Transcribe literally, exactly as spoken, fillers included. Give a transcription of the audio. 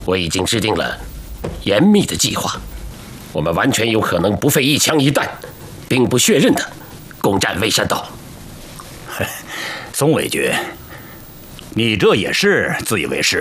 我已经制定了严密的计划，我们完全有可能不费一枪一弹，兵不血刃的攻占蔚山岛。 宋伟爵，你这也是自以为是。